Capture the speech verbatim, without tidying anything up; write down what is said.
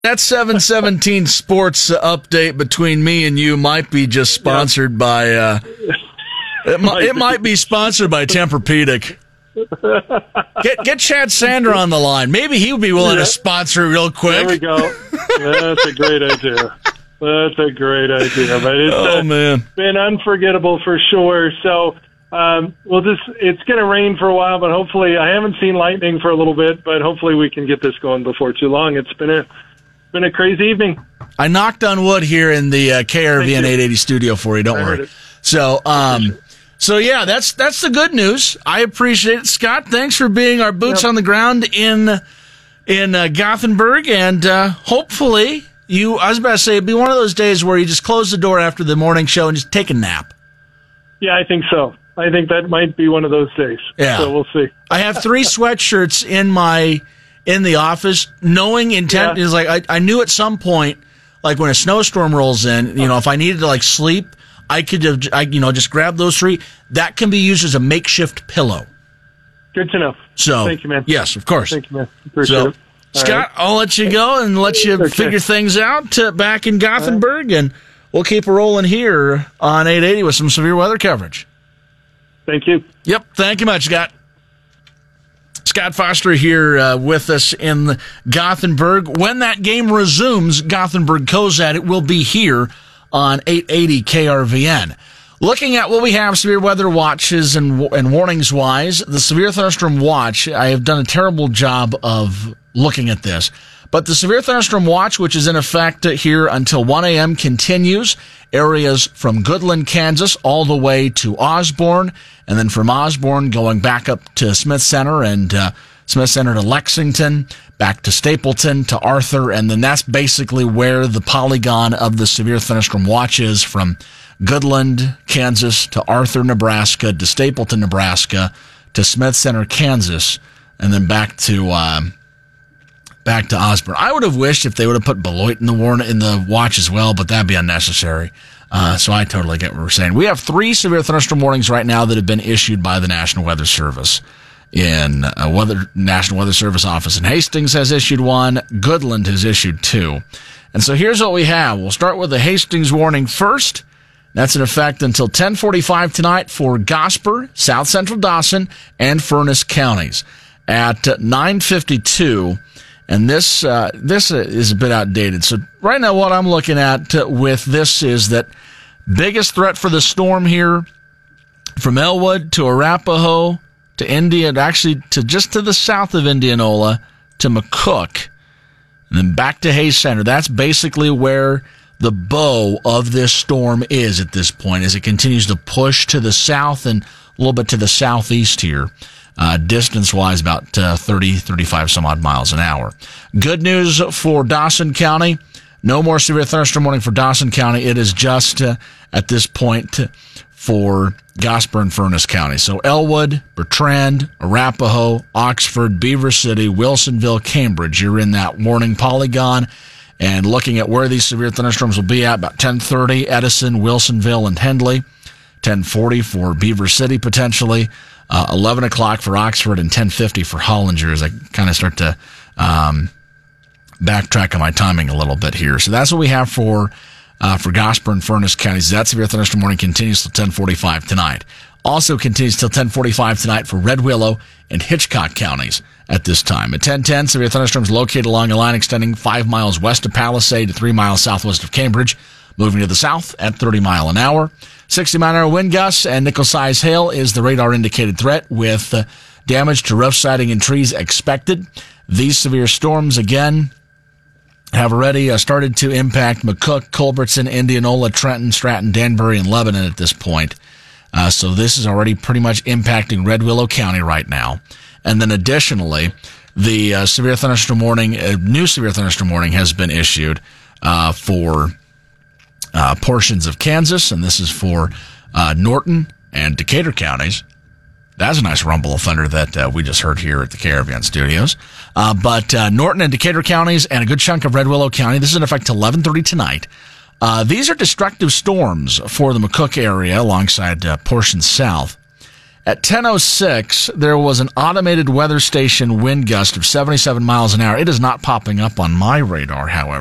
That seven seventeen Sports update between me and you might be just sponsored yeah. by, uh, it, might, it might be sponsored by Tempur-Pedic. Get get Chad Sander on the line. Maybe he would be willing yeah. to sponsor real quick. There we go. That's a great idea. That's a great idea. But it's oh, uh, man. been unforgettable for sure. So, um, well, this it's going to rain for a while, but hopefully, I haven't seen lightning for a little bit, but hopefully we can get this going before too long. It's been a been a crazy evening. I knocked on wood here in the uh, K R V N eight eighty studio for you. Don't I worry. So, um, so yeah, that's that's the good news. I appreciate it, Scott. Thanks for being our boots yep. on the ground in in uh, Gothenburg, and uh, hopefully you. I was about to say it'd be one of those days where you just close the door after the morning show and just take a nap. Yeah, I think so. I think that might be one of those days. Yeah. So we'll see. I have three sweatshirts in my. in the office, knowing intent yeah. is like, I, I knew at some point, like when a snowstorm rolls in, you know, if I needed to like sleep, I could have, I, you know, just grab those three. That can be used as a makeshift pillow. Good to know. So, thank you, man. Yes, of course. Thank you, man. Appreciate so, it. All Scott, right. I'll let you go and let you okay. figure things out uh, back in Gothenburg, right. and we'll keep rolling here on eight eighty with some severe weather coverage. Thank you. Yep. Thank you much, Scott. Scott Foster here uh, with us in Gothenburg. When that game resumes, Gothenburg-Kozad, it will be here on eight eighty K R V N. Looking at what we have severe weather watches and, and warnings-wise, the Severe Thunderstorm Watch, I have done a terrible job of looking at this, but the Severe Thunderstorm Watch, which is in effect here until one a.m., continues. Areas from Goodland, Kansas, all the way to Osborne, and then from Osborne going back up to Smith Center and uh, Smith Center to Lexington, back to Stapleton to Arthur, and then that's basically where the polygon of the Severe Thunderstorm Watch is, from Goodland, Kansas to Arthur, Nebraska to Stapleton, Nebraska to Smith Center, Kansas, and then back to uh, back to Osborne. I would have wished if they would have put Beloit in the warn in the watch as well, but that'd be unnecessary. Uh, so I totally get what we're saying. We have three severe thunderstorm warnings right now that have been issued by the National Weather Service. In uh, weather National Weather Service office in Hastings has issued one. Goodland has issued two. And so here's what we have. We'll start with the Hastings warning first. That's in effect until ten forty-five tonight for Gosper, South Central Dawson, and Furnace counties. At nine fifty-two, and this uh, this is a bit outdated. So right now what I'm looking at with this is that biggest threat for the storm here from Elwood to Arapahoe to Indian, actually to just to the south of Indianola to McCook, and then back to Hayes Center. That's basically where the bow of this storm is at this point, as it continues to push to the south and a little bit to the southeast here. Uh, distance-wise, about uh, thirty, thirty-five some odd miles an hour. Good news for Dawson County. No more severe thunderstorm warning for Dawson County. It is just, uh, at this point, for Gosper and Furnace County. So Elwood, Bertrand, Arapahoe, Oxford, Beaver City, Wilsonville, Cambridge. You're in that warning polygon. And looking at where these severe thunderstorms will be at, about ten thirty, Edison, Wilsonville, and Hendley. ten forty for Beaver City, potentially. Uh, eleven o'clock for Oxford and ten fifty for Hollinger, as I kind of start to um, backtrack on my timing a little bit here. So that's what we have for uh, for Gosper and Furnace counties. That severe thunderstorm warning continues till ten forty-five tonight. Also continues till ten forty-five tonight for Red Willow and Hitchcock counties at this time. At ten ten, severe thunderstorms located along a line extending five miles west of Palisade to three miles southwest of Cambridge, moving to the south at thirty mile an hour. sixty mile an hour wind gusts and nickel-size hail is the radar-indicated threat, with uh, damage to roof siding and trees expected. These severe storms, again, have already uh, started to impact McCook, Culbertson, Indianola, Trenton, Stratton, Danbury, and Lebanon at this point. Uh, so this is already pretty much impacting Red Willow County right now. And then additionally, the uh, severe thunderstorm warning, uh, new severe thunderstorm warning has been issued uh, for uh, portions of Kansas, and this is for uh, Norton and Decatur counties. That's a nice rumble of thunder that uh, we just heard here at the K R V N studios. Uh, but uh, Norton and Decatur counties and a good chunk of Red Willow County, this is in effect till eleven thirty tonight. Uh, these are destructive storms for the McCook area alongside uh, portions south. At ten oh six, there was an automated weather station wind gust of seventy-seven miles an hour. It is not popping up on my radar, however.